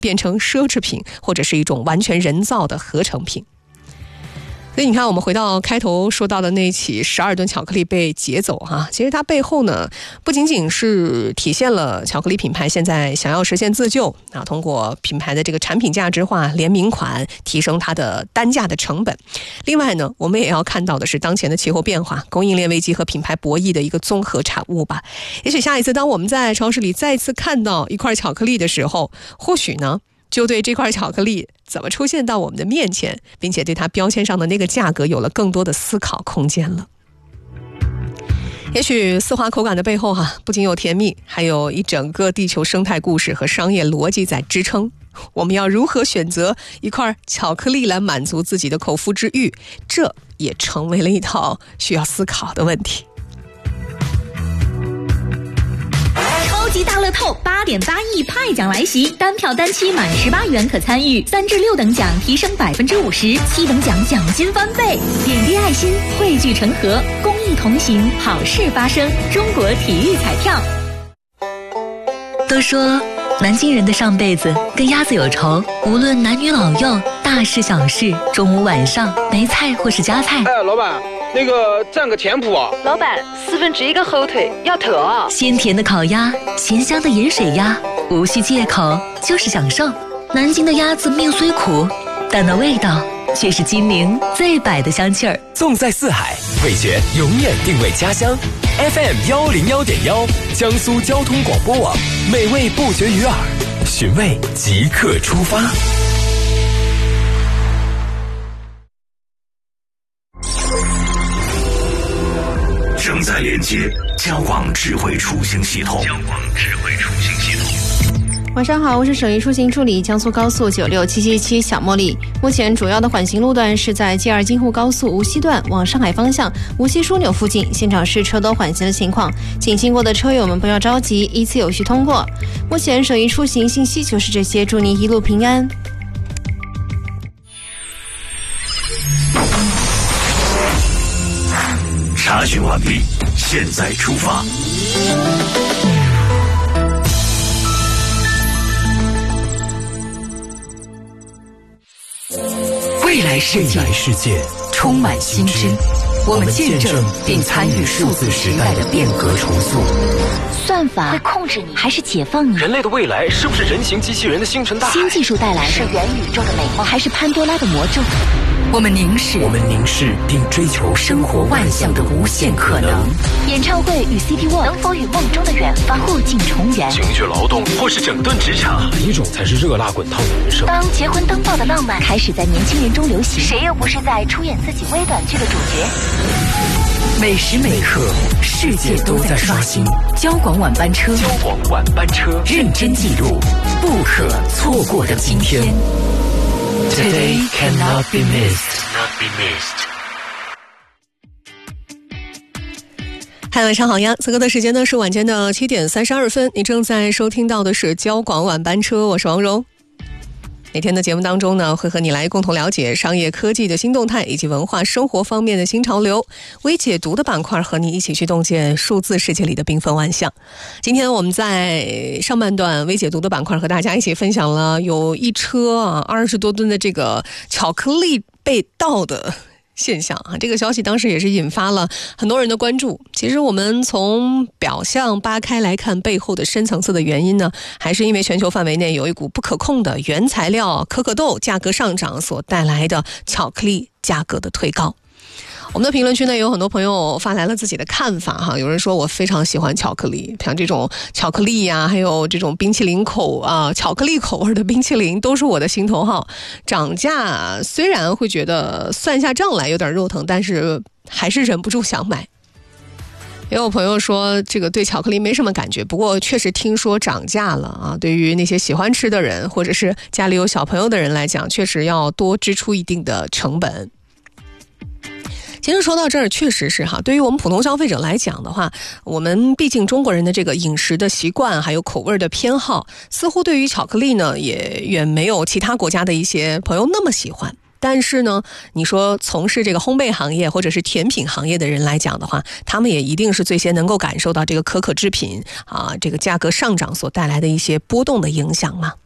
变成奢侈品，或者是一种完全人造的合成品。所以你看，我们回到开头说到的那起12吨巧克力被劫走其实它背后呢，不仅仅是体现了巧克力品牌现在想要实现自救通过品牌的这个产品价值化、联名款提升它的单价的成本。另外呢，我们也要看到的是当前的气候变化、供应链危机和品牌博弈的一个综合产物吧。也许下一次当我们在超市里再次看到一块巧克力的时候，或许呢，就对这块巧克力怎么出现到我们的面前，并且对它标签上的那个价格有了更多的思考空间了。也许丝滑口感的背后不仅有甜蜜，还有一整个地球生态故事和商业逻辑在支撑。我们要如何选择一块巧克力来满足自己的口腹之欲，这也成为了一套需要思考的问题。 超级大乐透8.8亿派奖来袭，单票单期满18元可参与，3至6等奖提升50%，7等奖奖金翻倍。点滴爱心，汇聚成河，公益同行，好事发生。中国体育彩票。 都说南京人的上辈子跟鸭子有仇，无论男女老幼，大事小事，中午晚上没菜或是加菜。 老板，那个蘸个甜谱啊。 老板1/4个火腿要特啊。 鲜甜的烤鸭，咸香的盐水鸭，无需借口，就是享受。南京的鸭子命虽苦，但那味道却是金陵最摆的香气儿。 纵在四海，味觉永远定位家乡。FM 101.1，江苏交通广播网，美味不绝于耳，寻味即刻出发。 正在连接交广智慧出行系统。 晚上好，我是省域出行助理江苏高速96777小茉莉。目前主要的缓行路段是在G2京沪高速无锡段往上海方向无锡枢纽附近，现场是车多缓行的情况，请经过的车友们不要着急，依次有序通过。目前省域出行信息就是这些，祝您一路平安。 查询完毕，现在出发。 未来世界充满新知，我们见证并参与数字时代的变革重塑。 算法会控制你还是解放你？ 人类的未来是不是人形机器人的星辰大海？ 新技术带来的是元宇宙的美梦，还是潘多拉的魔咒？ 我们凝视并追求生活万象的无限可能。 演唱会与 City Walk 能否与梦中的远方互镜重圆？ 情绪劳动或是整顿职场，哪一种才是热辣滚烫的人生？ 当结婚登报的浪漫开始在年轻人中流行，谁又不是在出演自己微短剧的主角？ 每时每刻，世界都在刷新。交广晚班车，认真记录不可错过的今天。Today cannot be missed. 嗨，晚上好呀！此刻的时间呢是晚间的7点32分，你正在收听到的是交广晚班车，我是王蓉。每天的节目当中呢，会和你来共同了解商业科技的新动态以及文化生活方面的新潮流。微解读的板块和你一起去洞见数字世界里的缤纷万象。今天我们在上半段微解读的板块和大家一起分享了有一车20多吨的这个巧克力被盗的现象这个消息当时也是引发了很多人的关注。其实我们从表象扒开来看，背后的深层次的原因呢，还是因为全球范围内有一股不可控的原材料可可豆价格上涨所带来的巧克力价格的推高。我们的评论区呢，有很多朋友发来了自己的看法有人说我非常喜欢巧克力，像这种巧克力还有这种冰淇淋巧克力口味的冰淇淋都是我的心头好。涨价虽然会觉得算下账来有点肉疼，但是还是忍不住想买。也有朋友说这个对巧克力没什么感觉，不过确实听说涨价了对于那些喜欢吃的人或者是家里有小朋友的人来讲，确实要多支出一定的成本。其实说到这儿，确实是对于我们普通消费者来讲的话，我们毕竟中国人的这个饮食的习惯还有口味的偏好，似乎对于巧克力呢也远没有其他国家的一些朋友那么喜欢。但是呢，你说从事这个烘焙行业或者是甜品行业的人来讲的话，他们也一定是最先能够感受到这个可可制品这个价格上涨所带来的一些波动的影响嘛。